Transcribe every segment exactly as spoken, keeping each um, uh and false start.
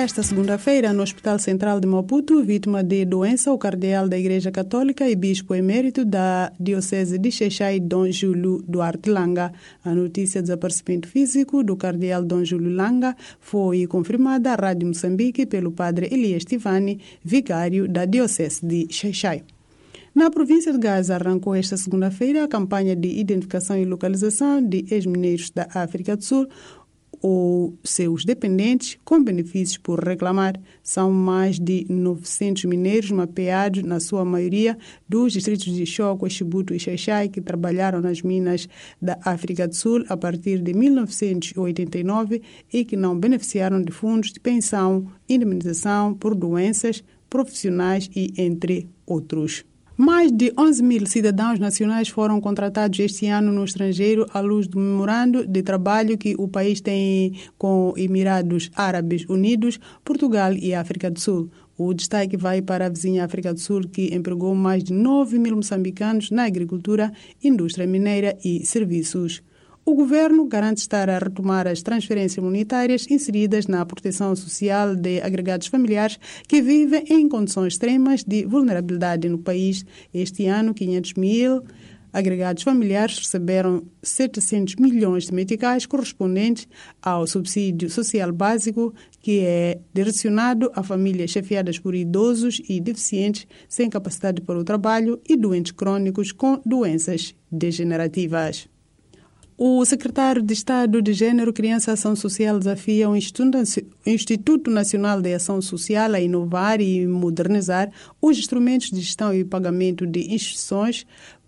esta segunda-feira no Hospital Central de Maputo, vítima de doença, o cardeal da Igreja Católica e bispo emérito da Diocese de Xai-Xai, Dom Júlio Duarte Langa. A notícia de desaparecimento físico do cardeal Dom Júlio Langa foi confirmada à Rádio Moçambique pelo padre Elias Tivani, vigário da Diocese de Xai-Xai. Na província de Gaza, arrancou esta segunda-feira a campanha de identificação e localização de ex-mineiros da África do Sul ou seus dependentes com benefícios por reclamar. São mais de novecentos mineiros mapeados, na sua maioria, dos distritos de Choco, Chibuto e Xai-Xai, que trabalharam nas minas da África do Sul a partir de mil novecentos e oitenta e nove e que não beneficiaram de fundos de pensão, indemnização por doenças profissionais e entre outros. Mais de onze mil cidadãos nacionais foram contratados este ano no estrangeiro à luz do memorando de trabalho que o país tem com Emirados Árabes Unidos, Portugal e África do Sul. O destaque vai para a vizinha África do Sul, que empregou mais de nove mil moçambicanos na agricultura, indústria mineira e serviços. O governo garante estar a retomar as transferências monetárias inseridas na proteção social de agregados familiares que vivem em condições extremas de vulnerabilidade no país. Este ano, quinhentos mil agregados familiares receberam setecentos milhões de meticais correspondentes ao subsídio social básico, que é direcionado a famílias chefiadas por idosos e deficientes sem capacidade para o trabalho e doentes crônicos com doenças degenerativas. O secretário de Estado de Gênero, Criança e Ação Social desafia o Instituto Nacional de Ação Social a inovar e modernizar os instrumentos de gestão e pagamento de instituições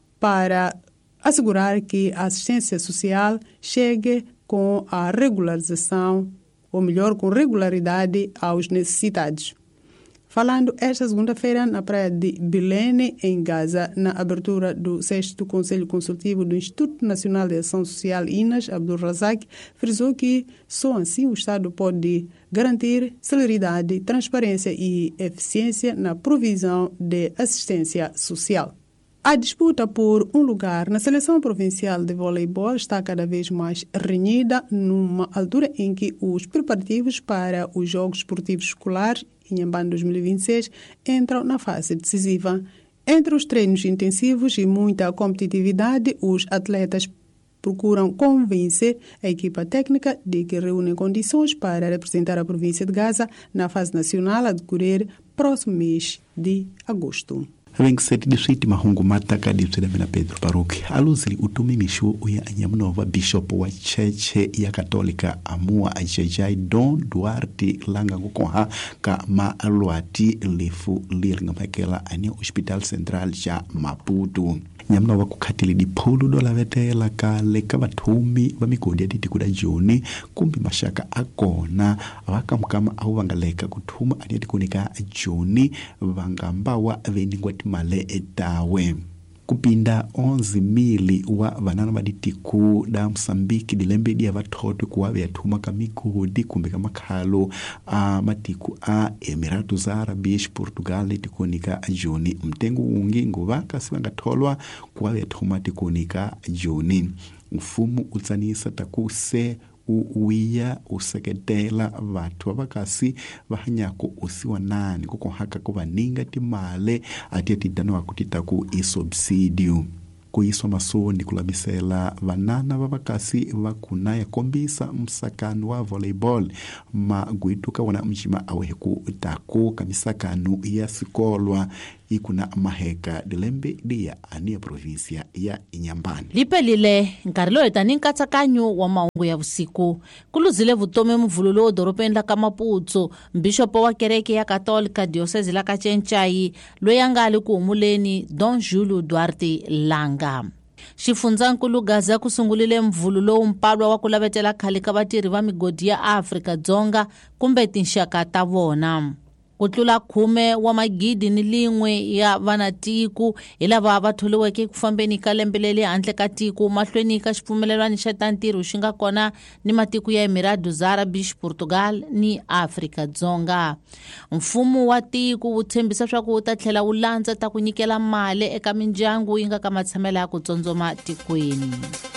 para assegurar que a assistência social chegue com a regularização, ou melhor, com regularidade aos necessitados. Falando esta segunda-feira na praia de Bilene, em Gaza, na abertura do sexto Conselho Consultivo do Instituto Nacional de Ação Social, I N A S, Abdul Razak, frisou que só assim o Estado pode garantir celeridade, transparência e eficiência na provisão de assistência social. A disputa por um lugar na seleção provincial de voleibol está cada vez mais renhida numa altura em que os preparativos para os Jogos Esportivos Escolares Inhambane dois mil e vinte e seis entram na fase decisiva. Entre os treinos intensivos e muita competitividade, os atletas procuram convencer a equipa técnica de que reúnem condições para representar a província de Gaza na fase nacional a decorrer próximo mês de agosto. Vengseti diswiti mahungu mataka dipsida mena Pedro Baruki. Aluzili utumi mishu uya anyamnova bishop wa cheche ya katolika amua ajajai Dom Duarte Langa kukoha ka maaluati lifu liringa makela ania hospital central ja Maputo. Nyamnova kukatili di pulu dola vetela ka leka batumi bamigodi ya diti kuda joni kumbi mashaka akona waka mkama au wangaleka kutuma ania dikunika joni wangambawa veningwati male etawe. Kupinda onze mili wa vanana baditiku da Msambiki dilembe dia vatoto kuwa vyatuma kamikudi kumbe kamakalo a matiku a Emiratos Árabes Portugal tikunika joni mtengu ungi nguvaka siwanga tolwa kuwa vyatuma tikunika joni. Ufumu utsanisa takuse uwiya useketela vatu wabakasi vahanyako usiwa nani kuko haka kuwa ninga timale atia tidano wakutitaku isubsidio. Kuiswa masoni kulamisela vanana wabakasi wakunaya kombisa msakanu wa volleyball maguituka wana mjima aweheku utaku kamisakanu ya sikolwa ikuna maheka dilembe dia ania provinsia ya Inhambane. Lipe lile nkarilo etani nkatsakanyo wa maungu ya usiku kuluzile vutome mvululo doropeni la Maputo. Mbishopo wa kereke ya Katolika Diocese la Xai-Xai loyangali kuumuleni Dom Júlio Duarte Langa. Xifunzankulu Gaza kusungulile mvululo umpalwa wa kulavetela khale ka vatirhi va migodi ya Afrika Dzonga kumbe tinxaka ta vona. Kutlula khume wa magidi ni lin'we ya vanatiku hi lava va tholiweke ku fambeni ka lembelele handle ka tiko mahlweni ka xipfumelelwani xa tantirho xi nga kona ni matiko ya Emirados Árabes, Portugal ni Afrika Dzonga. Mfumo wa tiko wu tshembisa swa ku wu ta tlhela wu landza ta ku nyikela mali eka mindyangu yi nga ka matshamelo ya ku tsondzoma tikweni.